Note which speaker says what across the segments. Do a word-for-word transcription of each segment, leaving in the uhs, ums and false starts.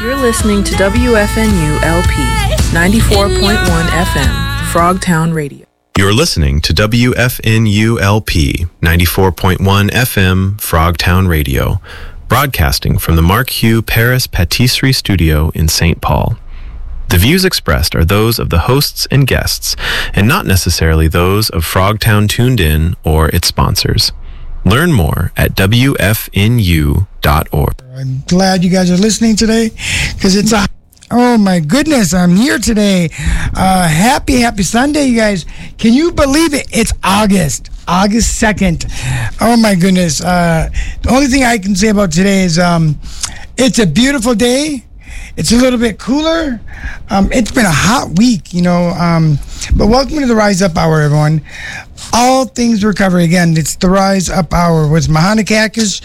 Speaker 1: You're listening to W F N U L P ninety-four point one F M, Frogtown Radio.
Speaker 2: You're listening to W F N U L P ninety-four point one F M, Frogtown Radio, broadcasting from the Mark Hugh Paris Patisserie Studio in Saint Paul. The views expressed are those of the hosts and guests, and not necessarily those of Frogtown Tuned In or its sponsors. Learn more at W F N U dot org.
Speaker 3: I'm glad you guys are listening today, because it's a... Oh my goodness, I'm here today. Uh, happy, happy Sunday, you guys. Can you believe it? It's August. August second. Oh my goodness. Uh, the only thing I can say about today is um, it's a beautiful day. It's a little bit cooler. Um, it's been a hot week, you know. Um, but welcome to the Rise Up Hour, everyone. All things recovery. Again, it's the Rise Up Hour with Mahana Kakish.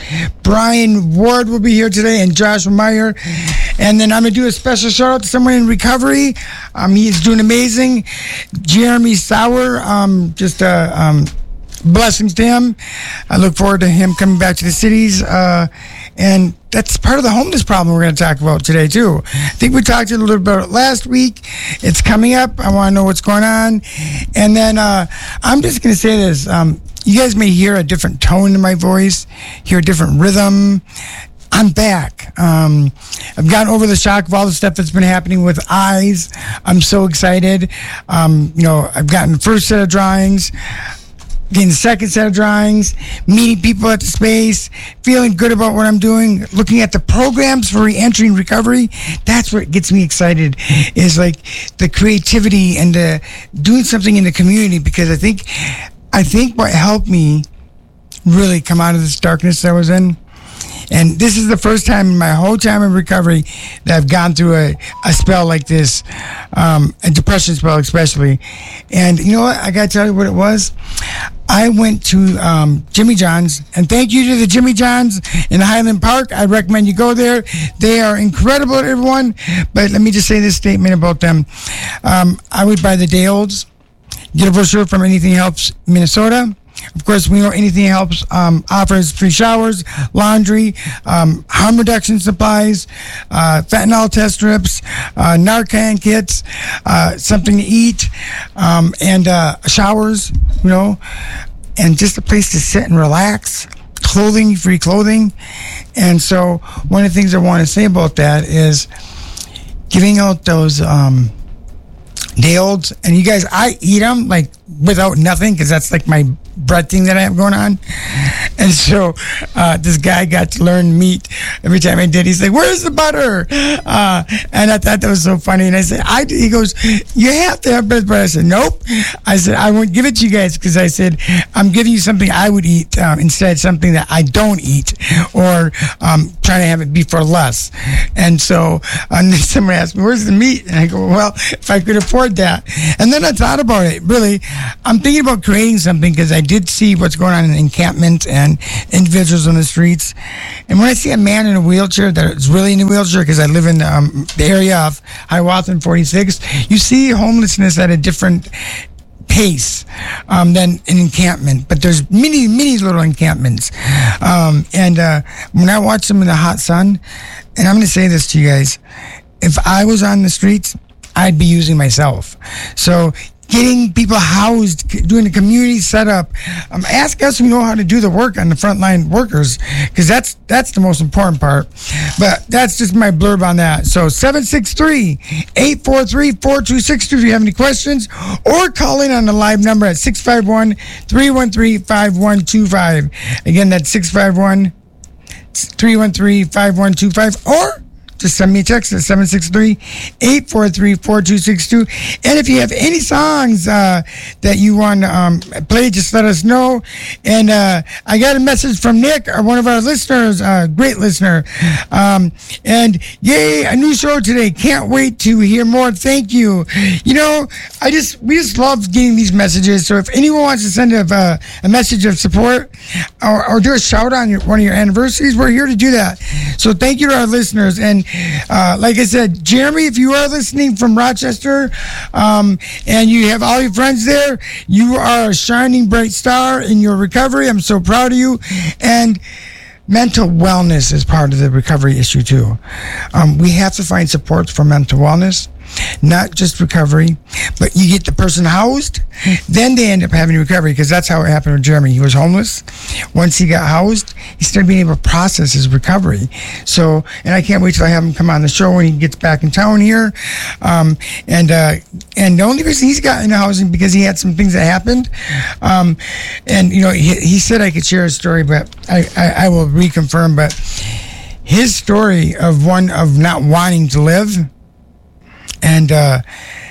Speaker 3: Brian Ward will be here today, and Joshua Meyer. And then I'm going to do a special shout out to someone in recovery. Um, he's doing amazing. Jeremy Sauer, um, just uh, um, blessings to him. I look forward to him coming back to the cities. Uh, and that's part of the homeless problem we're going to talk about today, too. I think we talked a little bit about it last week. It's coming up. I want to know what's going on. And then uh, I'm just going to say this. Um, you guys may hear a different tone in my voice, hear a different rhythm. I'm back. Um, I've gotten over the shock of all the stuff that's been happening with eyes. I'm so excited. Um, you know, I've gotten the first set of drawings, getting the second set of drawings, meeting people at the space, feeling good about what I'm doing, looking at the programs for re-entry and recovery. That's what gets me excited, is like the creativity and the doing something in the community, because I think, I think what helped me really come out of this darkness that I was in. And this is the first time in my whole time in recovery that I've gone through a, a spell like this, um, a depression spell especially. And you know what? I got to tell you what it was. I went to um, Jimmy John's, and thank you to the Jimmy John's in Highland Park. I recommend you go there. They are incredible, everyone. But let me just say this statement about them. Um, I would buy the day olds, get a brochure from Anything Helps Minnesota. Of course, we know Anything Helps um, offers free showers, laundry, um, harm reduction supplies, uh, fentanyl test strips, uh, Narcan kits, uh, something to eat, um, and uh, showers, you know, and just a place to sit and relax. Clothing, free clothing. And so one of the things I want to say about that is giving out those um, day olds. And you guys, I eat them like without nothing, because that's like my bread thing that I have going on. And so uh, this guy got to learn meat every time I did. He's like, "Where's the butter?" Uh, and I thought that was so funny. And I said, I, he goes, "You have to have bread." But I said, "Nope." I said, "I won't give it to you guys," because I said, I'm giving you something I would eat um, instead, something that I don't eat, or um, trying to have it be for less. And so um, someone asked me, "Where's the meat?" And I go, "Well, if I could afford that." And then I thought about it. Really, I'm thinking about creating something, because I did see what's going on in encampment and individuals on the streets. And when I see a man in a wheelchair that is really in a wheelchair, because I live in um, the area of Hiawatha forty-six, you see homelessness at a different pace um, than an encampment. But there's many, many little encampments. Um, and uh, when I watch them in the hot sun, and I'm going to say this to you guys, if I was on the streets, I'd be using myself. So getting people housed, doing the community setup. Um, ask us who know how to do the work on the frontline workers, because that's that's the most important part. But that's just my blurb on that. So seven six three, eight four three, four two six two if you have any questions, or call in on the live number at six five one, three one three, five one two five. Again, that's six five one, three one three, five one two five, or just send me a text at seven six three, eight four three, four two six two. And if you have any songs uh, that you want to um, play, just let us know. And uh, I got a message from Nick, uh, one of our listeners, uh, great listener. Um, and yay, a new show today. Can't wait to hear more. Thank you. You know, I just we just love getting these messages. So if anyone wants to send a, uh, a message of support or, or do a shout on your, one of your anniversaries, we're here to do that. So thank you to our listeners. And Uh, like I said, Jeremy, if you are listening from Rochester um, and you have all your friends there, you are a shining bright star in your recovery. I'm so proud of you. And mental wellness is part of the recovery issue too. Um, we have to find supports for mental wellness, not just recovery, but you get the person housed, then they end up having recovery, because that's how it happened with Jeremy. He was homeless. Once he got housed, he started being able to process his recovery. So, and I can't wait till I have him come on the show when he gets back in town here. Um, and uh, and the only reason he's got into housing because he had some things that happened. Um, and, you know, he, he said I could share his story, but I, I, I will reconfirm. But his story of one of not wanting to live, and uh,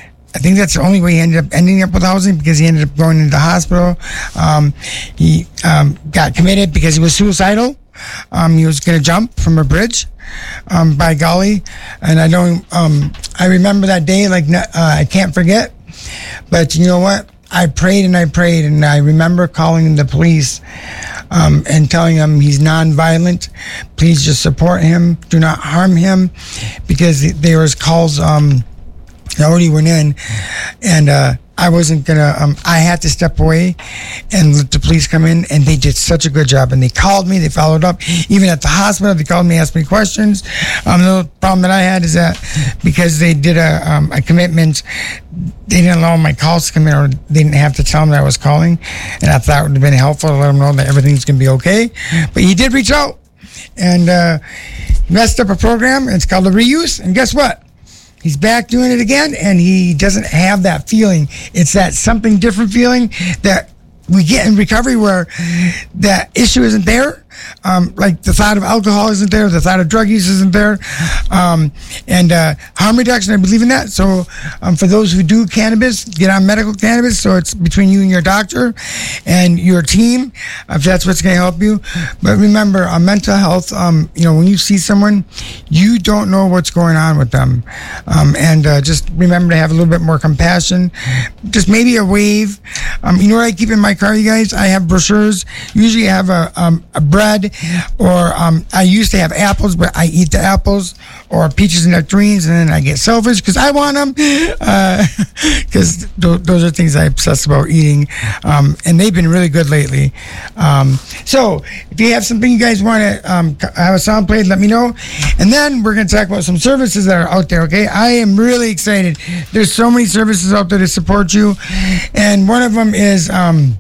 Speaker 3: I think that's the only way he ended up ending up with housing, because he ended up going into the hospital. Um, he um, got committed because he was suicidal. Um, he was going to jump from a bridge, um, by golly. And I don't, um, I remember that day like uh, I can't forget. But you know what? I prayed and I prayed, and I remember calling the police um, and telling them he's nonviolent. Please just support him. Do not harm him, because there was calls um, that already went in, and uh, I wasn't gonna. Um, I had to step away and let the police come in, and they did such a good job. And they called me. They followed up, even at the hospital. They called me, asked me questions. Um, the problem that I had is that because they did a um, a commitment, they didn't allow my calls to come in, or they didn't have to tell them that I was calling. And I thought it would have been helpful to let them know that everything's gonna be okay. But he did reach out, and uh, he messed up a program. It's called the reuse. And guess what? He's back doing it again, and he doesn't have that feeling. It's that something different feeling that we get in recovery, where that issue isn't there. Um, like the thought of alcohol isn't there, the thought of drug use isn't there, um, and uh, harm reduction, I believe in that. So um, for those who do cannabis, get on medical cannabis, so it's between you and your doctor and your team, if that's what's going to help you. But remember, uh, mental health, um, you know, when you see someone, you don't know what's going on with them, um, and uh, just remember to have a little bit more compassion. Just maybe a wave. Um, you know what I keep in my car, you guys? I have brochures. Usually I have a, um, a bread, or um, I used to have apples, but I eat the apples, or peaches and nectarines, and then I get selfish because I want them, because uh, th- those are things I obsess about eating, um, and they've been really good lately. Um, so if you have something you guys want to um, have a sound played, let me know, and then we're going to talk about some services that are out there, okay? I am really excited. There's so many services out there to support you, and one of them is... Um,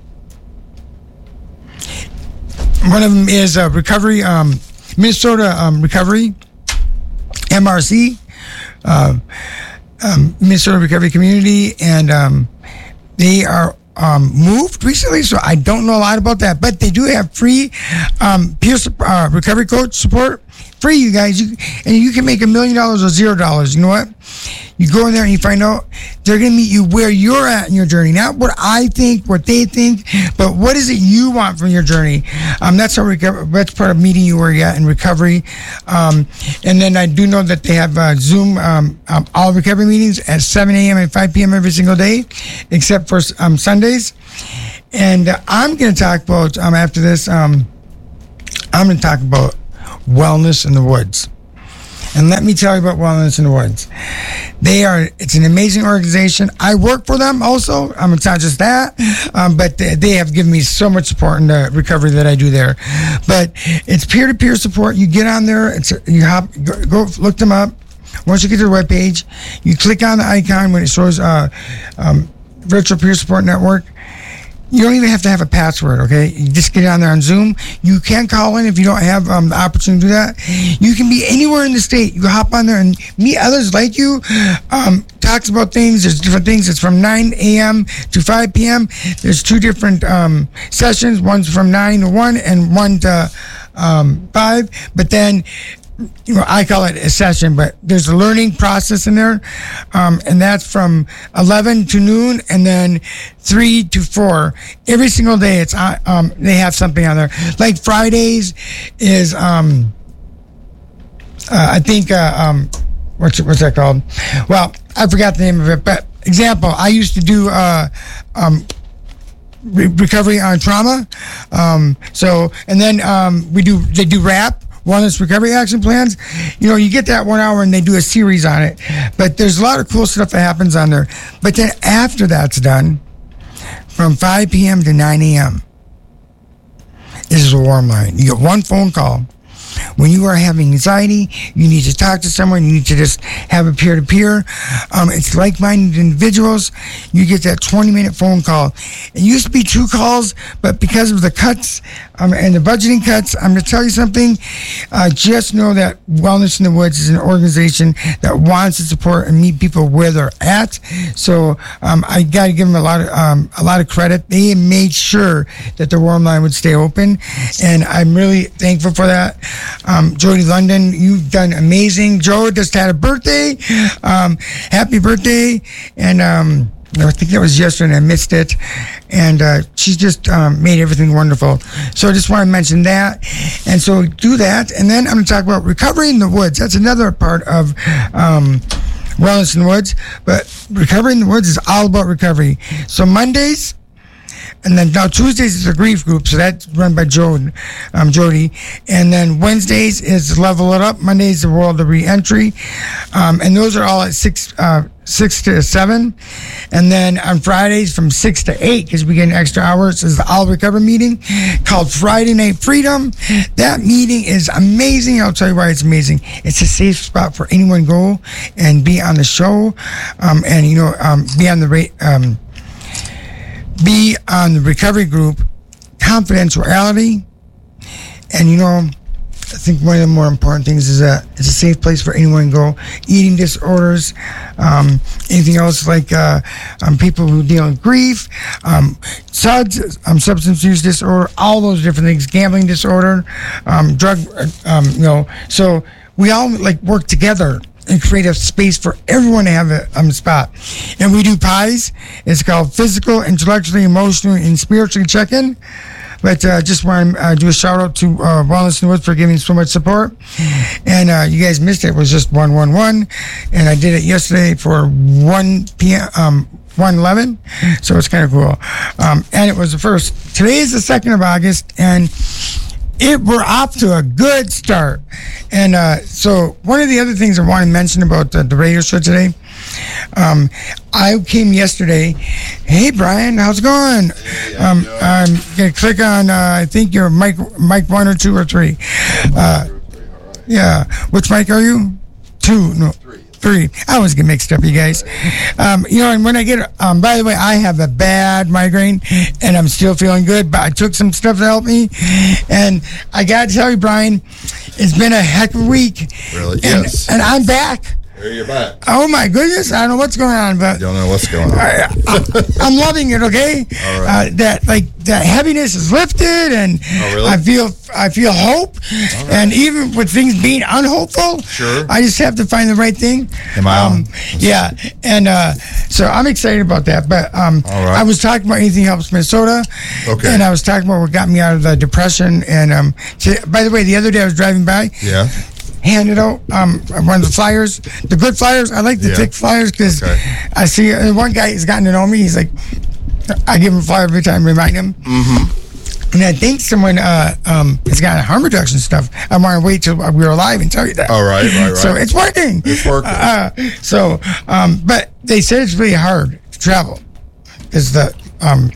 Speaker 3: One of them is uh, recovery, um, Minnesota um, Recovery, M R C, uh, um, Minnesota Recovery Community, and um, they are um, moved recently, so I don't know a lot about that, but they do have free um, peer uh, recovery coach support. Free, you guys, you, and you can make a million dollars or zero dollars. You know what? You go in there and you find out they're going to meet you where you're at in your journey, not what I think, what they think, but what is it you want from your journey. Um, that's how recover, that's part of meeting you where you're at in recovery. Um, and then I do know that they have uh, Zoom um, um, all recovery meetings at seven a.m. and five p.m. every single day, except for um, Sundays. And uh, I'm going to talk about um, after this. Um, I'm going to talk about Wellness in the Woods. And let me tell you about Wellness in the Woods. They are, it's an amazing organization. I work for them also. Um, it's not just that, um, but they, they have given me so much support in the recovery that I do there. But it's peer-to-peer support. You get on there, it's you hop, go, go look them up. Once you get to their webpage, you click on the icon when it shows uh, um, Virtual Peer Support Network. You don't even have to have a password, okay? You just get on there on Zoom. You can call in if you don't have um, the opportunity to do that. You can be anywhere in the state. You can hop on there and meet others like you. Um, talks about things. There's different things. It's from nine a.m. to five p.m. There's two different um, sessions. One's from nine to one and one to um, five. But then... you know, I call it a session, but there's a learning process in there, um, and that's from eleven to noon, and then three to four. Every single day, it's uh, um, they have something on there. Like Fridays is, um, uh, I think, uh, um, what's what's that called? Well, I forgot the name of it, but example, I used to do. Uh, um, re- recovery on trauma, um, so and then um, we do they do rap. Wellness Recovery Action Plans. You know, you get that one hour and they do a series on it. But there's a lot of cool stuff that happens on there. But then after that's done, from five p.m. to nine a.m., is the Warm Line. You get one phone call. When you are having anxiety, you need to talk to someone. You need to just have a peer-to-peer. Um, it's like-minded individuals. You get that twenty-minute phone call. It used to be two calls, but because of the cuts um, and the budgeting cuts, I'm going to tell you something. Uh, just know that Wellness in the Woods is an organization that wants to support and meet people where they're at. So um, I got to give them a lot of um, a lot of credit. They made sure that the Warm Line would stay open, and I'm really thankful for that. Um, Jody London, you've done amazing. Joe just had a birthday. Um, happy birthday. And um, I think that was yesterday and I missed it. And uh, she's just um, made everything wonderful. So I just want to mention that. And so do that. And then I'm going to talk about Recovery in the Woods. That's another part of um, Wellness in the Woods. But Recovery in the Woods is all about recovery. So Mondays, and then now Tuesdays is a grief group, so that's run by Joe, um, Jody. And then Wednesdays is Level It Up. Mondays the World of Reentry, um, and those are all at six, uh, six to seven. And then on Fridays from six to eight, because we get an extra hours, is the All Recover meeting called Friday Night Freedom. That meeting is amazing. I'll tell you why it's amazing. It's a safe spot for anyone to go and be on the show, um, and you know, um, be on the rate. Um, Be on the recovery group, confidentiality, and you know, I think one of the more important things is that it's a safe place for anyone to go. Eating disorders, um, anything else like uh, um, people who deal with grief, um, S U D S, um, substance use disorder, all those different things, gambling disorder, um, drug, um, you know. So we all like work together and create a space for everyone to have a um, spot. And we do pies. It's called Physical, Intellectually, Emotionally, and Spiritually Check-In. But uh, just want to uh, do a shout out to uh, Wellness in the Woods for giving so much support. And uh, you guys missed it. It was just one one one. And I did it yesterday for one p.m., um, one eleven. So it's kind of cool. Um, and it was the first. Today is the second of August. And It, we're off to a good start. And uh, so one of the other things I want to mention about the, the radio show today, um, I came yesterday. Hey, Brian, how's it going? Um, I'm going to click on, uh, I think you're mic, mic one or two or three. Uh, yeah. Which mic are you? Two. No. Three. I always get mixed up, you guys. Um, you know, and when I get, um, by the way, I have a bad migraine, and I'm still feeling good, but I took some stuff to help me. And I got to tell you, Brian, it's been a heck of a week.
Speaker 4: Really?
Speaker 3: And,
Speaker 4: Yes.
Speaker 3: and I'm back.
Speaker 4: There you're back.
Speaker 3: Oh, my goodness. I don't know what's going on, but
Speaker 4: Don't know what's going on.
Speaker 3: I, I, I'm loving it, okay?
Speaker 4: All right.
Speaker 3: Uh, that, like, that heaviness is lifted, and
Speaker 4: Oh, really?
Speaker 3: I feel I feel hope. And even with things being unhopeful,
Speaker 4: Sure.
Speaker 3: I just have to find the right thing.
Speaker 4: Am I on?
Speaker 3: Yeah, and uh, so I'm excited about that. But um,
Speaker 4: All right.
Speaker 3: I was talking about Anything Helps Minnesota,
Speaker 4: Okay.
Speaker 3: and I was talking about what got me out of the depression. And um, to, by the way, the other day I was driving by,
Speaker 4: Yeah.
Speaker 3: handed out um, one of the flyers, the good flyers. I like the
Speaker 4: Yeah.
Speaker 3: thick flyers because
Speaker 4: Okay.
Speaker 3: I see uh, one guy has gotten to know me. He's like, I give him a flyer every time, remind him.
Speaker 4: Mm-hmm.
Speaker 3: And I think someone uh, um, has gotten harm reduction stuff. I want to wait till we're alive and tell you that.
Speaker 4: All right, right, right.
Speaker 3: So it's working.
Speaker 4: It's working.
Speaker 3: Uh, so, um, but they said it's really hard to travel because the um,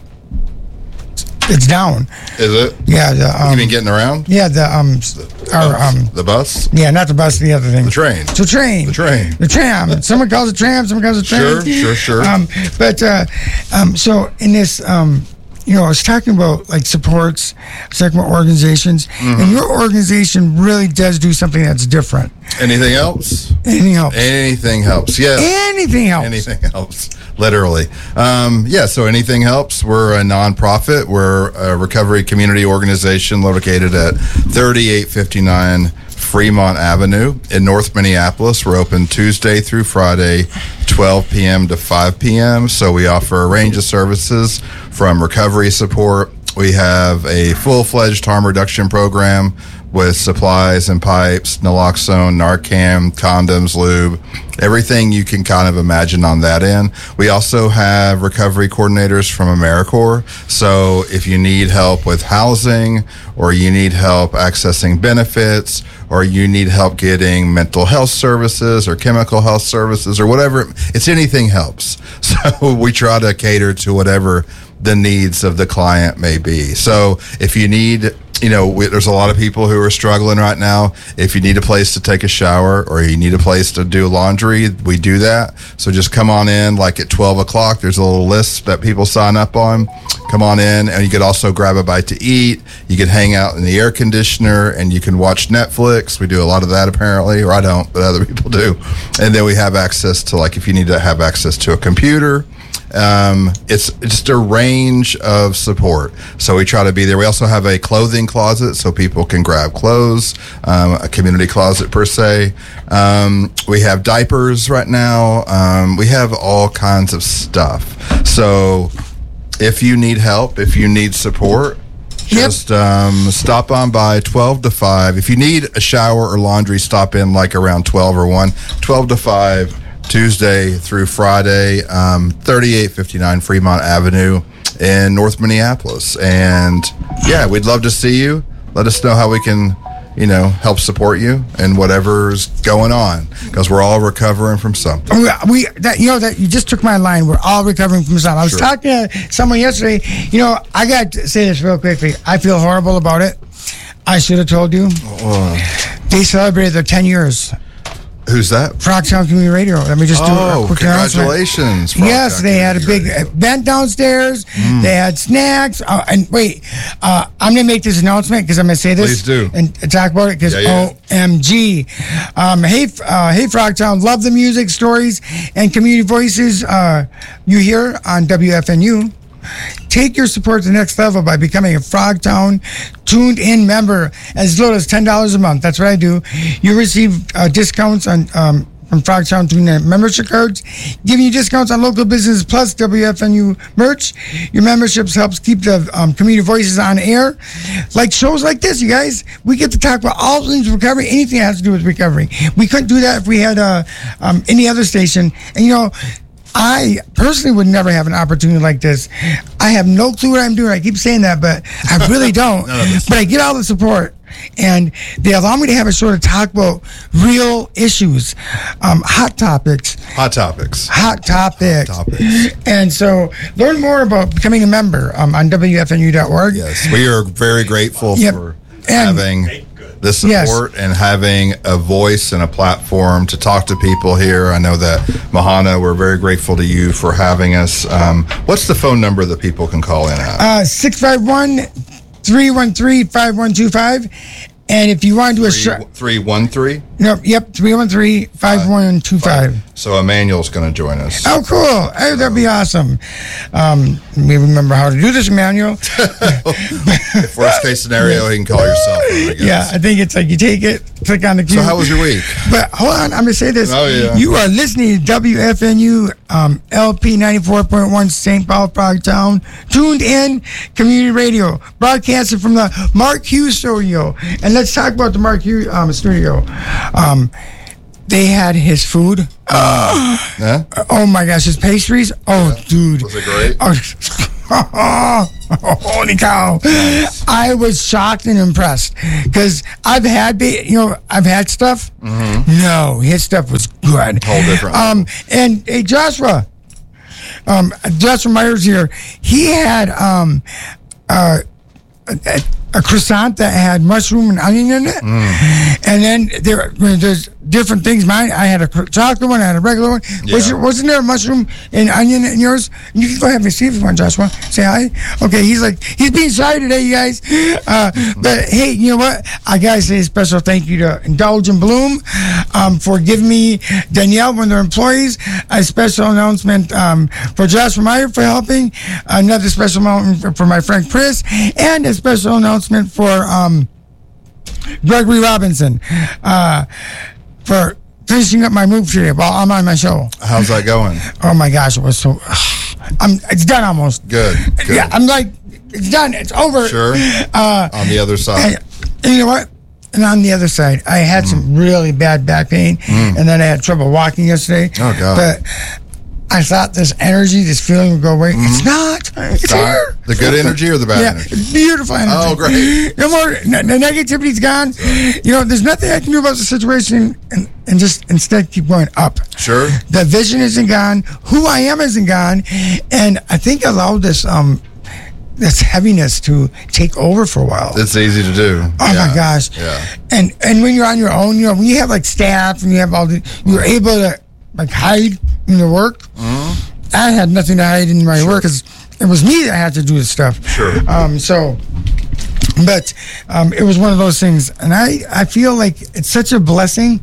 Speaker 3: it's down.
Speaker 4: Is it?
Speaker 3: Yeah, the um,
Speaker 4: You mean getting around?
Speaker 3: yeah the um, our, um,
Speaker 4: The bus?
Speaker 3: yeah, not the bus, the other thing.
Speaker 4: The train.
Speaker 3: The train.
Speaker 4: The train.
Speaker 3: The tram. Someone calls it tram. Someone calls it train.
Speaker 4: Sure, sure, sure.
Speaker 3: Um, but uh, um, so in this, um, you know, I was talking about like supports, I was talking about organizations,
Speaker 4: Mm-hmm.
Speaker 3: and your organization really does do something that's different.
Speaker 4: Anything else?
Speaker 3: Anything helps.
Speaker 4: Anything helps. Yeah.
Speaker 3: Anything helps.
Speaker 4: Anything helps. Literally. Um, yeah, so Anything Helps. We're a nonprofit. We're a recovery community organization located at thirty-eight fifty-nine Fremont Avenue in North Minneapolis. We're open Tuesday through Friday, twelve p.m. to five p.m. So we offer a range of services from recovery support. We have a full-fledged harm reduction program with supplies and pipes, naloxone, Narcan, condoms, lube, everything you can kind of imagine on that end. We also have recovery coordinators from AmeriCorps. So if you need help with housing, or you need help accessing benefits, or you need help getting mental health services or chemical health services or whatever, it's Anything Helps. So we try to cater to whatever the needs of the client may be. So if you need you know, we, there's a lot of people who are struggling right now. If you need a place to take a shower or you need a place to do laundry, we do that. So just come on in, like at twelve o'clock. There's a little list that people sign up on. Come on in, and you could also grab a bite to eat. You could hang out in the air conditioner, and you can watch Netflix. We do a lot of that apparently, or I don't, but other people do. And then we have access to, like, if you need to have access to a computer. Um, it's just a range of support. So we try to be there. We also have a clothing closet so people can grab clothes, um, a community closet per se. Um, we have diapers right now. Um, we have all kinds of stuff. So if you need help, if you need support,
Speaker 3: Yep.
Speaker 4: just um, stop on by twelve to five. If you need a shower or laundry, stop in like around twelve or one. twelve to five. Tuesday through Friday, um, thirty-eight fifty-nine Fremont Avenue in North Minneapolis. And yeah, we'd love to see you. Let us know how we can, you know, help support you and whatever's going on, because we're all recovering from something.
Speaker 3: We, we that you know that you just took my line. We're all recovering from something. I was
Speaker 4: Sure.
Speaker 3: talking to someone yesterday. You know, I got to say this real quickly. I feel horrible about it. I should have told you.
Speaker 4: Oh,
Speaker 3: They celebrated their ten years.
Speaker 4: who's that?
Speaker 3: Frogtown Community Radio. Let me just do
Speaker 4: Oh,
Speaker 3: a quick announcement.
Speaker 4: congratulations.
Speaker 3: Yes,
Speaker 4: Frogtown
Speaker 3: they had a
Speaker 4: Community
Speaker 3: big
Speaker 4: Radio.
Speaker 3: event downstairs. They had snacks. Uh, and wait, uh, I'm going to make this announcement because I'm going to say this.
Speaker 4: Please do.
Speaker 3: And talk about it because
Speaker 4: Yeah, yeah.
Speaker 3: O M G. Um, hey, uh, hey, Frogtown. Love the music, stories, and community voices uh, you hear on W F N U. Take your support to the next level by becoming a Frogtown Tuned In member as little as ten dollars a month. That's what I do. You receive uh, discounts on um, from Frogtown Tuned In membership cards, giving you discounts on local business plus W F N U merch. Your memberships helps keep the um, community voices on air. Like shows like this, you guys, we get to talk about all things recovery, anything that has to do with recovery. We couldn't do that if we had uh, um, any other station. And, you know, I personally would never have an opportunity like this. I have no clue what I'm doing. I keep saying that, but I really don't. But I get all the support. And they allow me to have a show to talk about real issues, um, hot topics.
Speaker 4: Hot topics.
Speaker 3: Hot topics.
Speaker 4: Hot topics.
Speaker 3: And so learn more about becoming a member um, on W F N U dot org.
Speaker 4: Yes, we are very grateful
Speaker 3: Yep.
Speaker 4: for
Speaker 3: And-
Speaker 4: having the
Speaker 3: Yes.
Speaker 4: support and having a voice and a platform to talk to people here. I know that, Mahana, we're very grateful to you for having us. Um, what's the phone number that people can call in at?
Speaker 3: Uh, six five one, three one three, five one two five. And if you want to do a show,
Speaker 4: three one three?
Speaker 3: no, yep, three one three, five one two five.
Speaker 4: So Emmanuel's going to join us.
Speaker 3: Oh, cool. Hey, that'd be awesome. Um, we remember how to do this, Emmanuel.
Speaker 4: If worst case scenario, he can call yourself. I guess.
Speaker 3: Yeah, I think it's like you take it, click on the cue.
Speaker 4: So how was your week?
Speaker 3: But hold on, I'm going to say this.
Speaker 4: Oh, yeah.
Speaker 3: You are listening to W F N U um, L P ninety-four point one Saint Paul, Frogtown, tuned in community radio, broadcasting from the Mark Hughes studio. And let's talk about the Mark Hughes um, studio. Um, they had his food.
Speaker 4: Yeah?
Speaker 3: Oh my gosh, his pastries. Oh, dude.
Speaker 4: Was it great?
Speaker 3: Oh, holy cow. I was shocked and impressed because I've had, ba- you know, I've had stuff. No, his stuff was good.
Speaker 4: Whole different
Speaker 3: Um, and hey, Joshua, um, Joshua Myers here, he had um, uh, a, a croissant that had mushroom and onion in it. And then there, there's different things. Mine, I had a cr- chocolate one, I had a regular one. Was
Speaker 4: Yeah.
Speaker 3: there, wasn't there a mushroom and onion in yours? You can go ahead and see if you want, Joshua. Say hi. Okay, he's like, he's being shy today, you guys. Uh, but hey, you know what? I gotta say a special thank you to Indulge and Bloom um, for giving me Danielle, one of their employees, a special announcement um, for Joshua Meyer for helping, another special announcement for my friend Chris, and a special announcement for um, Gregory Robinson uh, for finishing up my move today while I'm on my show.
Speaker 4: How's that going?
Speaker 3: Oh my gosh, it was so. I'm. It's done almost.
Speaker 4: Good. Good.
Speaker 3: Yeah, I'm like, it's done. It's over.
Speaker 4: Sure.
Speaker 3: Uh,
Speaker 4: On the other side.
Speaker 3: and, and you know what? And on the other side, I had some really bad back pain, and then I had trouble walking yesterday.
Speaker 4: Oh, God.
Speaker 3: But I thought this energy, this feeling would go away. It's not. It's
Speaker 4: Sorry.
Speaker 3: here.
Speaker 4: The good energy or the bad
Speaker 3: Yeah,
Speaker 4: energy?
Speaker 3: beautiful energy.
Speaker 4: Oh, great.
Speaker 3: No more. n- The negativity's gone. You know, there's nothing I can do about the situation, and, and just instead keep going up.
Speaker 4: Sure.
Speaker 3: The vision isn't gone. Who I am isn't gone. And I think I allowed this um this heaviness to take over for a while.
Speaker 4: It's easy to do.
Speaker 3: Oh
Speaker 4: yeah.
Speaker 3: my gosh.
Speaker 4: Yeah.
Speaker 3: And and when you're on your own, you know, when you have like staff and you have all the, you're able to like hide in your work. Mm-hmm. I had nothing to hide in my
Speaker 4: Sure.
Speaker 3: work because it was me that had to do this stuff.
Speaker 4: Sure.
Speaker 3: Um. So, but um, it was one of those things, and I I feel like it's such a blessing.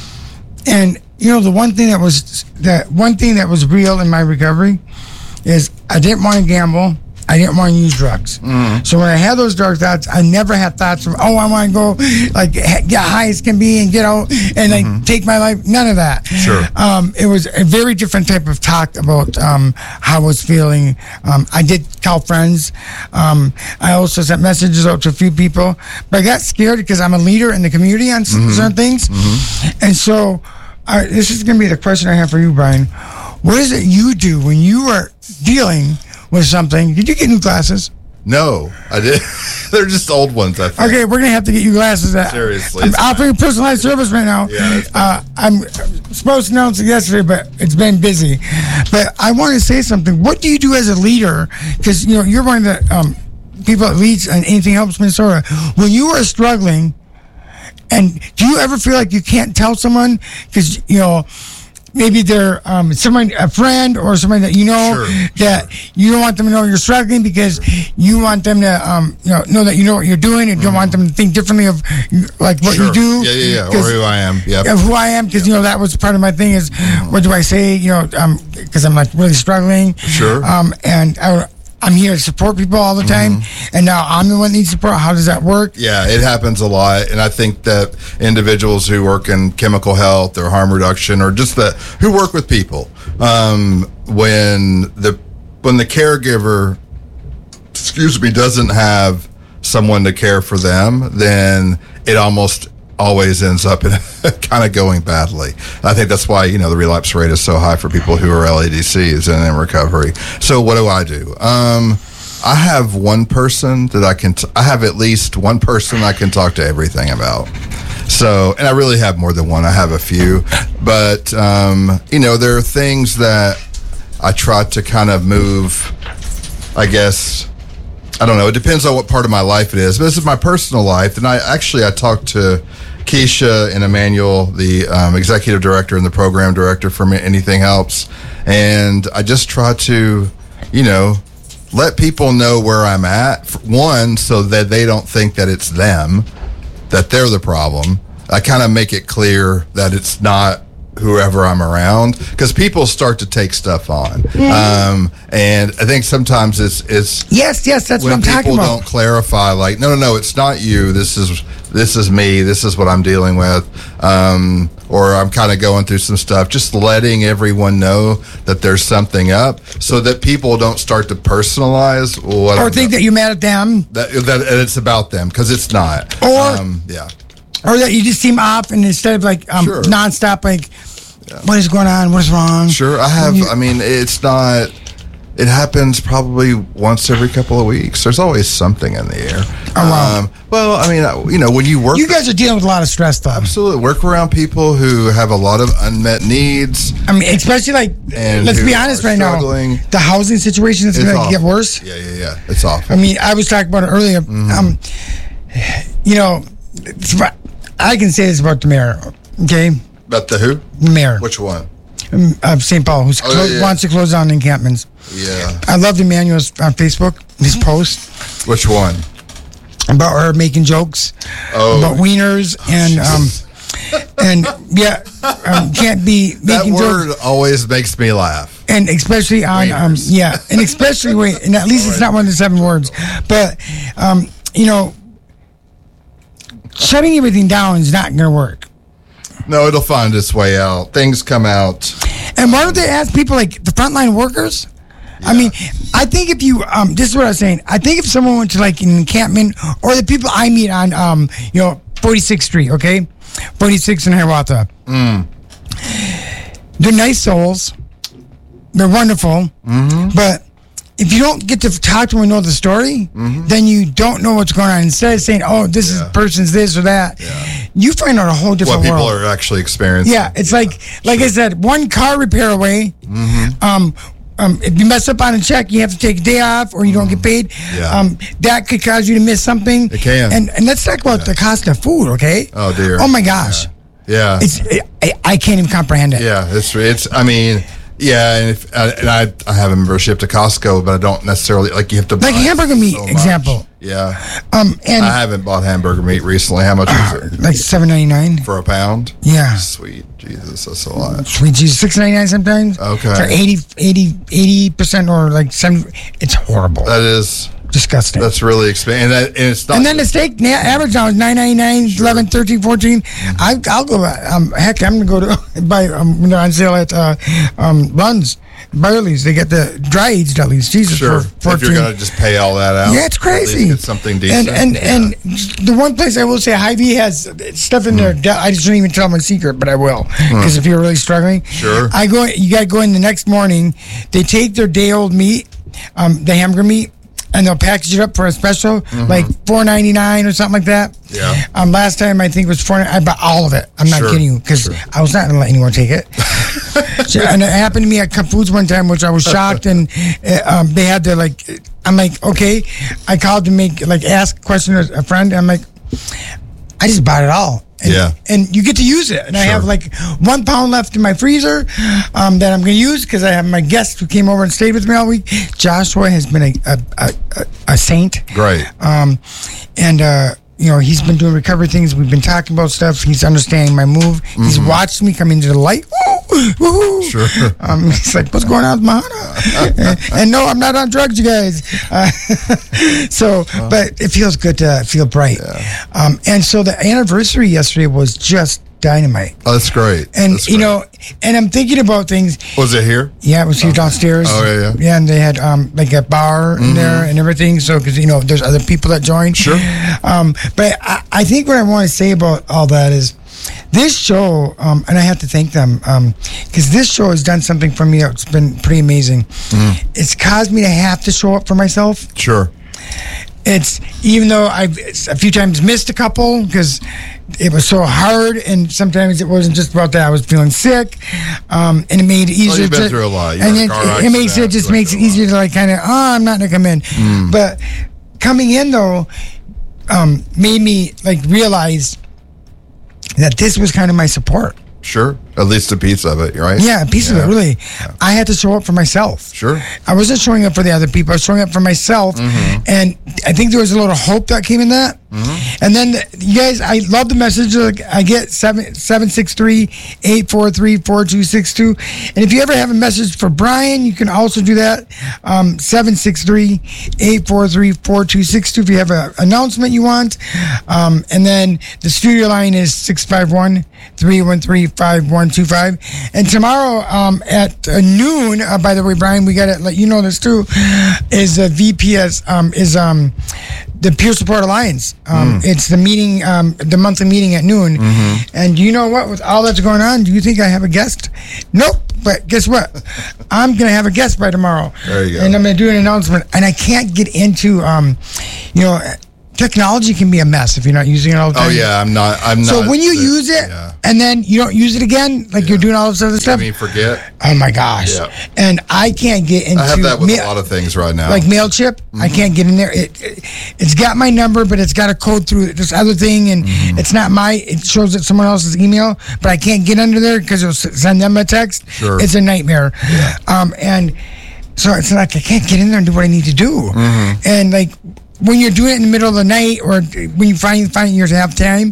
Speaker 3: And you know, the one thing that was that one thing that was real in my recovery is I didn't want to gamble. I didn't want to use drugs. Mm. So when I had those dark thoughts, I never had thoughts of, oh, I want to go like get high as can be and get out and like mm-hmm. take my life. None of that.
Speaker 4: Sure.
Speaker 3: Um, it was a very different type of talk about um, how I was feeling. Um, I did call friends. Um, I also sent messages out to a few people, but I got scared because I'm a leader in the community on mm-hmm. certain things. Mm-hmm. And so uh, this is going to be the question I have for you, Brian. What is it you do when you are dealing with something? Did you get new glasses?
Speaker 4: No, I did. They're just old ones, I think.
Speaker 3: Okay, we're going to have to get you glasses.
Speaker 4: Seriously.
Speaker 3: I'm offering personalized service right now.
Speaker 4: Yeah,
Speaker 3: uh, I'm supposed to announce it yesterday, but it's been busy. But I want to say something. What do you do as a leader? Because, you know, you're one of the um, people that leads on Anything Helps Minnesota. When you are struggling, and do you ever feel like you can't tell someone because, you know, maybe they're um, someone, a friend or somebody that you know
Speaker 4: sure,
Speaker 3: that
Speaker 4: sure.
Speaker 3: you don't want them to know you're struggling because you want them to um, you know know that you know what you're doing and mm. don't want them to think differently of like what
Speaker 4: sure.
Speaker 3: you do.
Speaker 4: Yeah, yeah, yeah. Or who I am. Yeah.
Speaker 3: Of who I am because, yep. you know, that was part of my thing is mm. what do I say, you know, because um, I'm like really struggling.
Speaker 4: Sure.
Speaker 3: Um, and I, I'm here to support people all the time, mm-hmm. and now I'm the one that needs support. How does that work?
Speaker 4: Yeah, it happens a lot, and I think that individuals who work in chemical health or harm reduction, or just that who work with people, um, when the when the caregiver, excuse me, doesn't have someone to care for them, then it almost always ends up in kind of going badly. I think that's why, you know, the relapse rate is so high for people who are L A D Cs and in recovery. So what do I do? Um, I have one person that I can, t- I have at least one person I can talk to everything about. So, and I really have more than one. I have a few, but, um, you know, there are things that I try to kind of move, I guess, I don't know. It depends on what part of my life it is. But this is my personal life. And I actually, I talked to Keisha and Emmanuel, the um, executive director and the program director for Anything Helps. And I just try to, you know, let people know where I'm at. One, so that they don't think that it's them, that they're the problem. I kind of make it clear that it's not whoever I'm around, because people start to take stuff on. Mm. Um, and I think sometimes it's, it's
Speaker 3: yes, yes, that's what I'm talking about.
Speaker 4: When people don't clarify, like, no, no, no, it's not you. This is, this is me. This is what I'm dealing with. Um, or I'm kind of going through some stuff, just letting everyone know that there's something up so that people don't start to personalize what
Speaker 3: or
Speaker 4: I'm
Speaker 3: think
Speaker 4: doing.
Speaker 3: that you're mad at them.
Speaker 4: That, that it's about them, because it's not.
Speaker 3: Or,
Speaker 4: um, yeah.
Speaker 3: Or that you just seem off, and instead of like um,
Speaker 4: sure.
Speaker 3: nonstop, like,
Speaker 4: yeah.
Speaker 3: what is going on? What is wrong?
Speaker 4: Sure, I have.
Speaker 3: You,
Speaker 4: I mean, it's not. It happens probably once every couple of weeks. There's always something in the air.
Speaker 3: Oh, wow.
Speaker 4: Um, well, I mean, you know, when you work,
Speaker 3: you guys are dealing with a lot of stress, though.
Speaker 4: Absolutely, work around people who have a lot of unmet needs.
Speaker 3: I mean, especially like,
Speaker 4: and
Speaker 3: let's be honest right struggling. now, the housing situation is going to get worse.
Speaker 4: Yeah, yeah, yeah. It's awful.
Speaker 3: I mean, I was talking about it earlier. Mm-hmm. Um, you know, I can say this about the mayor, okay?
Speaker 4: About the who?
Speaker 3: The mayor.
Speaker 4: Which one?
Speaker 3: Um, of Saint Paul, who oh, clo- yeah. wants to close down encampments.
Speaker 4: Yeah.
Speaker 3: I loved Emmanuel's on Facebook, his post.
Speaker 4: Which one?
Speaker 3: About her making jokes
Speaker 4: oh.
Speaker 3: about wieners and um and yeah, um, can't be making
Speaker 4: that word
Speaker 3: jokes.
Speaker 4: Always makes me laugh.
Speaker 3: And especially on wieners. um yeah, and especially wait, and at least it's not one of the seven words, but um you know, shutting everything down is not going to work.
Speaker 4: No, it'll find its way out. Things come out.
Speaker 3: And why don't they ask people like the frontline workers? Yeah. I mean, I think if you, um, this is what I was saying. I think if someone went to like an encampment, or the people I meet on, um, you know, forty-sixth Street, okay, forty-sixth in Hiawatha.
Speaker 4: Mm.
Speaker 3: They're nice souls. They're wonderful,
Speaker 4: mm-hmm.
Speaker 3: but if you don't get to talk to them and know the story, mm-hmm. then you don't know what's going on. Instead of saying, "Oh, this yeah. is person's this or that," yeah. you find out a whole different
Speaker 4: what
Speaker 3: world.
Speaker 4: What people are actually experiencing.
Speaker 3: Yeah, it's like, like sure. I said, one car repair away.
Speaker 4: Mm-hmm.
Speaker 3: Um, um, if you mess up on a check, you have to take a day off, or you don't get paid.
Speaker 4: Yeah.
Speaker 3: Um, that could cause you to miss something.
Speaker 4: It can.
Speaker 3: And and let's talk about yeah. the cost of food, okay?
Speaker 4: Oh dear.
Speaker 3: Oh my gosh.
Speaker 4: Yeah. Yeah,
Speaker 3: it's it, I, I can't even comprehend it.
Speaker 4: Yeah, it's it's. I mean, yeah, and, if, uh, and I I have a membership to Costco, but I don't necessarily like you have to
Speaker 3: like
Speaker 4: buy
Speaker 3: hamburger meat
Speaker 4: so
Speaker 3: example.
Speaker 4: Yeah,
Speaker 3: um, and
Speaker 4: I haven't bought hamburger meat recently. How much
Speaker 3: uh,
Speaker 4: is it?
Speaker 3: Like seven ninety nine
Speaker 4: for a pound.
Speaker 3: Yeah,
Speaker 4: sweet Jesus, that's a lot.
Speaker 3: Sweet Jesus, six ninety nine sometimes.
Speaker 4: Okay,
Speaker 3: for eighty, eighty percent or like seventy. It's horrible.
Speaker 4: That is.
Speaker 3: Disgusting.
Speaker 4: That's really expensive, and, that, and it's not.
Speaker 3: And then the steak na- average now is nine ninety-nine, sure. eleven, thirteen, fourteen. Mm-hmm. I, I'll go. Um, heck, I'm gonna go to buy. Um, when they're on sale at uh, um, Lunds, Barley's. They get the dry aged at least. Jesus,
Speaker 4: sure.
Speaker 3: For fourteen.
Speaker 4: If you're gonna just pay all that out,
Speaker 3: yeah, it's crazy.
Speaker 4: At least get something decent.
Speaker 3: And and,
Speaker 4: yeah.
Speaker 3: and the one place I will say, Hy-Vee has stuff in mm. there. I just don't even tell my secret, but I will because mm. if you're really struggling,
Speaker 4: sure.
Speaker 3: I go. You got to go in the next morning. They take their day old meat, um, the hamburger meat. And they'll package it up for a special, mm-hmm. like four ninety-nine or something like that.
Speaker 4: Yeah.
Speaker 3: Um. Last time I think it was four. I bought all of it. I'm not
Speaker 4: sure.
Speaker 3: kidding you because
Speaker 4: sure.
Speaker 3: I was not going to let anyone take it. So, and it happened to me at Cup Foods one time, which I was shocked. And uh, um, they had to like. I'm like, okay. I called to make like ask a question to a friend. I'm like, I just bought it all. And,
Speaker 4: yeah.
Speaker 3: And you get to use it. And sure. I have like one pound left in my freezer um, that I'm going to use because I have my guest who came over and stayed with me all week. Joshua has been a a, a, a saint.
Speaker 4: Great. Um,
Speaker 3: and, uh, you know, he's been doing recovery things. We've been talking about stuff. He's understanding my move. Mm-hmm. He's watched me come into the light. Woo, woo.
Speaker 4: Sure.
Speaker 3: Um, he's like, what's going on with my and, and no, I'm not on drugs, you guys. Uh, so, oh. but it feels good to feel bright. Yeah. Um, and so the anniversary yesterday was just dynamite.
Speaker 4: Oh, that's great.
Speaker 3: And,
Speaker 4: that's
Speaker 3: you
Speaker 4: great.
Speaker 3: know, and I'm thinking about things.
Speaker 4: Was it here?
Speaker 3: Yeah, it was here okay. downstairs.
Speaker 4: Oh, yeah, yeah.
Speaker 3: Yeah, and they had um, like a bar mm-hmm. in there and everything. So, because, you know, there's other people that joined.
Speaker 4: Sure.
Speaker 3: Um, but I, I think what I want to say about all that is this show, um, and I have to thank them, because um, this show has done something for me that's been pretty amazing. Mm-hmm. It's caused me to have to show up for myself.
Speaker 4: Sure.
Speaker 3: It's, even though I've a few times missed a couple, because it was so hard, and sometimes it wasn't just about that. I was feeling sick, um, and it made it easier.
Speaker 4: Well, you've been
Speaker 3: to,
Speaker 4: through a lot. You
Speaker 3: and it, it makes it just makes it easier to like kind of, oh, I'm not gonna come in. Mm. But coming in though, um, made me like realize that this was kind of my support.
Speaker 4: Sure. At least a piece of it, right?
Speaker 3: Yeah, a piece yeah. of it, really. Yeah. I had to show up for myself.
Speaker 4: Sure.
Speaker 3: I wasn't showing up for the other people. I was showing up for myself. Mm-hmm. And I think there was a little hope that came in that. Mm-hmm. And then, the, you guys, I love the message. Like, I get seven seven six three, eight four three, four two six two. And if you ever have a message for Brian, you can also do that. Um, seven six three, eight four three, four two six two if you have an announcement you want. Um, and then the studio line is six five one, three one three, five one two five. And tomorrow um, at uh, noon, uh, by the way, Brian, we got to let you know this too, is uh, V P S, um, is um, the Peer Support Alliance. Um, mm. It's the meeting, um, the monthly meeting at noon. Mm-hmm. And you know what? With all that's going on, do you think I have a guest? Nope. But guess what? I'm going to have a guest by tomorrow.
Speaker 4: There you go.
Speaker 3: And I'm going to do an announcement. And I can't get into, um, you know, technology can be a mess if you're not using it all the time.
Speaker 4: Oh yeah, I'm not. I'm not.
Speaker 3: So when you
Speaker 4: the,
Speaker 3: use it
Speaker 4: yeah.
Speaker 3: and then you don't use it again, like yeah. you're doing all this other stuff.
Speaker 4: I mean, forget.
Speaker 3: Oh my gosh!
Speaker 4: Yeah.
Speaker 3: And I can't get into.
Speaker 4: I have that with
Speaker 3: ma-
Speaker 4: a lot of things right now.
Speaker 3: Like Mailchimp, mm-hmm. I can't get in there. It, it it's got my number, but it's got a code through this other thing, and mm-hmm. it's not my. It shows it someone else's email, but I can't get under there because it'll send them a text.
Speaker 4: Sure.
Speaker 3: It's a nightmare.
Speaker 4: Yeah.
Speaker 3: Um and so it's like I can't get in there and do what I need to do,
Speaker 4: mm-hmm.
Speaker 3: and like. When you're doing it in the middle of the night, or when you find find you have time,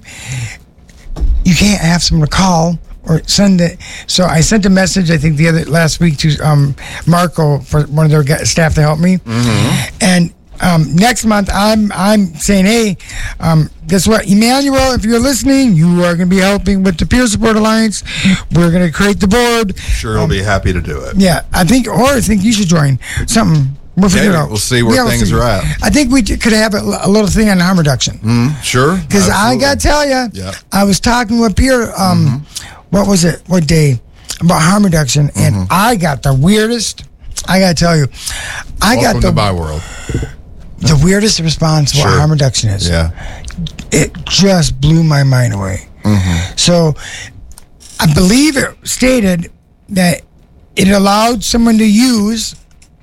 Speaker 3: you can't have someone to call or send it. So I sent a message, I think the other last week to um, Marco for one of their staff to help me. Mm-hmm. And um, next month, I'm I'm saying, hey, um, guess what, Emmanuel, if you're listening, you are going to be helping with the Peer Support Alliance. We're going to create the board.
Speaker 4: Sure, um, I'll be happy to do it.
Speaker 3: Yeah, I think, or I think you should join something. We'll figure it out.
Speaker 4: We'll see where yeah, things we'll are at.
Speaker 3: I think we could have a, a little thing on harm reduction.
Speaker 4: Mm, sure.
Speaker 3: Because I got to tell you, yeah. I was talking with Pierre, um, mm-hmm. what was it, what day, about harm reduction, and mm-hmm. I got the weirdest, I got to tell you, I
Speaker 4: Welcome
Speaker 3: got the,
Speaker 4: to my world.
Speaker 3: the weirdest response to sure. what harm reduction is.
Speaker 4: Yeah.
Speaker 3: It just blew my mind away. Mm-hmm. So I believe it stated that it allowed someone to use.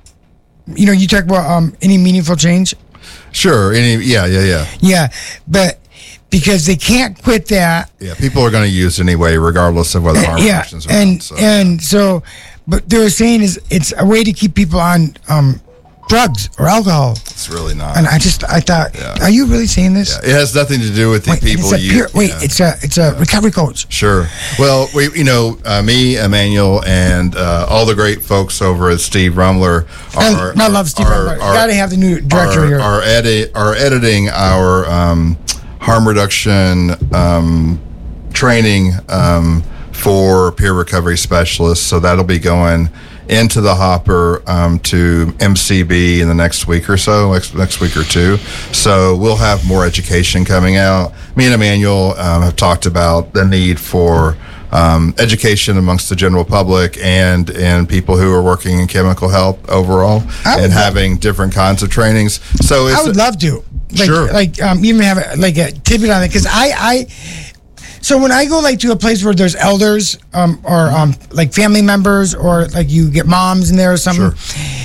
Speaker 3: You know, you talk about um, any meaningful change.
Speaker 4: Sure. Any, yeah, yeah, yeah.
Speaker 3: Yeah, but because they can't quit that.
Speaker 4: Yeah, people are going to use it anyway, regardless of whether harm
Speaker 3: Yeah,
Speaker 4: reductions are
Speaker 3: and
Speaker 4: not, so.
Speaker 3: and so, but they were saying is it's a way to keep people on um, drugs or alcohol.
Speaker 4: It's really not.
Speaker 3: And I just I thought,
Speaker 4: Yeah.
Speaker 3: are you really saying this?
Speaker 4: Yeah, it has nothing to do with the
Speaker 3: Wait,
Speaker 4: people
Speaker 3: it's a
Speaker 4: you.
Speaker 3: peer, wait,
Speaker 4: yeah.
Speaker 3: it's a it's a recovery coach.
Speaker 4: Sure. Well, we, you know, uh, me, Emmanuel, and uh, all the great folks over at Steve Rumler are.
Speaker 3: And I love Steve Rumler. Got to have the new director
Speaker 4: are,
Speaker 3: here.
Speaker 4: Are, edit, are editing our um, harm reduction um, training um, for peer recovery specialists. So that'll be going into the hopper um, to M C B in the next week or so, next, next week or two. So we'll have more education coming out. Me and Emmanuel um, have talked about the need for um, education amongst the general public and and people who are working in chemical health overall,
Speaker 3: I would
Speaker 4: and
Speaker 3: love-
Speaker 4: having different kinds of trainings. So it's
Speaker 3: I would love to. Like,
Speaker 4: Sure.
Speaker 3: Like um, even have a, like a tidbit on it because I I. So when I go like to a place where there's elders um, or um, like family members or like you get moms in there or something,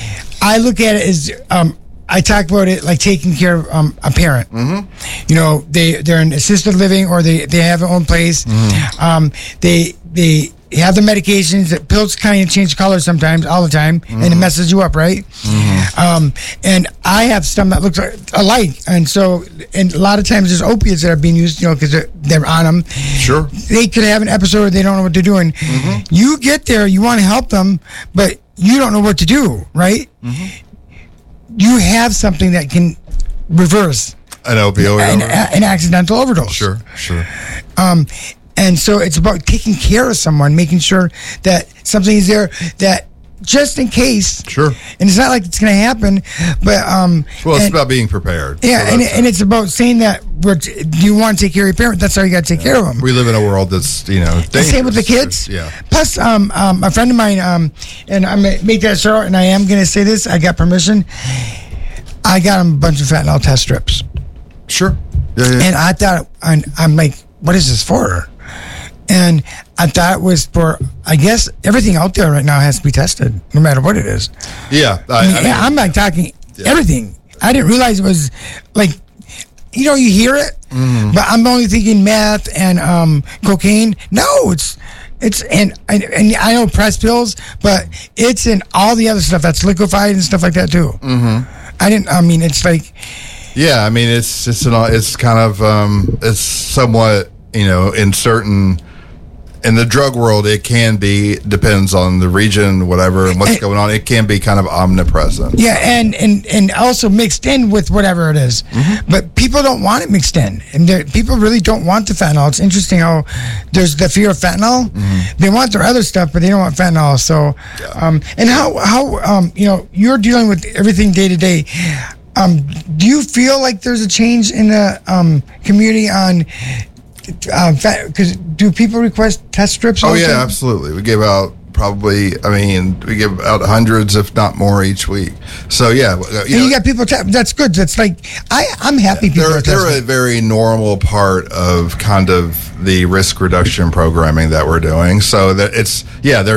Speaker 3: I look at it as um, I talk about it like taking care of um, a parent. Mm-hmm. You know, they they're in assisted living or they, they have their own place. Mm-hmm. Um, they they have the medications. The pills kind of change color sometimes, all the time, mm-hmm. and it messes you up, right? Mm-hmm. Um, and I have some that looks alike, and so and a lot of times there's opiates that are being used, you know, because they're, they're on them.
Speaker 4: Sure.
Speaker 3: They could have an episode where they don't know what they're doing. Mm-hmm. You get there, you want to help them, but you don't know what to do, right? Mm-hmm. You have something that can reverse
Speaker 4: an opioid
Speaker 3: an,
Speaker 4: overdose.
Speaker 3: an accidental overdose.
Speaker 4: Sure, sure.
Speaker 3: Um, and so it's about taking care of someone, making sure that something is there that just in case.
Speaker 4: Sure.
Speaker 3: And it's not like it's going to happen, but um.
Speaker 4: Well, it's
Speaker 3: and,
Speaker 4: about being prepared.
Speaker 3: Yeah,
Speaker 4: So
Speaker 3: and,
Speaker 4: that's
Speaker 3: and
Speaker 4: it.
Speaker 3: it's about saying that we're. Do you want to take care of your parents? That's how you got to take care of them.
Speaker 4: We live in a world that's, you know,
Speaker 3: The same with the
Speaker 4: dangerous.
Speaker 3: kids.
Speaker 4: Yeah.
Speaker 3: Plus, um, um, a friend of mine, um, and I'm gonna make that short, and I am gonna say this. I got permission. I got him a bunch of fentanyl test strips,
Speaker 4: Sure. Yeah, yeah.
Speaker 3: and I thought, I'm, I'm like, what is this for? And I thought it was for. I guess everything out there right now has to be tested, no matter what it is.
Speaker 4: yeah. I,
Speaker 3: I mean,
Speaker 4: I mean,
Speaker 3: I'm like talking
Speaker 4: Yeah.
Speaker 3: everything. I didn't realize it was like, you know, you hear it,
Speaker 4: Mm-hmm.
Speaker 3: but I'm only thinking meth and um, cocaine. No, it's it's and, and and I know press pills, but it's in all the other stuff that's liquefied and stuff like that too. Mm-hmm. I didn't. I mean, it's like
Speaker 4: yeah, I mean, it's it's an, it's kind of um, it's somewhat, you know, in certain. In the drug world, it can be, depends on the region, whatever, and what's
Speaker 3: And-
Speaker 4: going on. It can be kind of omnipresent.
Speaker 3: yeah, and and and also mixed in with whatever it is.
Speaker 4: Mm-hmm.
Speaker 3: But people don't want it mixed in, and there- people really don't want the fentanyl. It's interesting how there's the fear of fentanyl.
Speaker 4: Mm-hmm.
Speaker 3: They want their other stuff, but they don't want fentanyl. So, um, and how how um, you know, you're dealing with everything day to day. Um, do you feel like there's a change in the um, community on? Because do people request test strips?
Speaker 4: Oh,
Speaker 3: all the
Speaker 4: yeah,
Speaker 3: time?
Speaker 4: absolutely. We give out probably, I mean, we give out hundreds, if not more, each week. So, yeah. You
Speaker 3: And
Speaker 4: know,
Speaker 3: you got people. Te- that's good. That's like I. I'm happy people
Speaker 4: they're,
Speaker 3: are
Speaker 4: they're
Speaker 3: testing.
Speaker 4: a very normal part of kind of the risk reduction programming that we're doing. So that it's, yeah, they're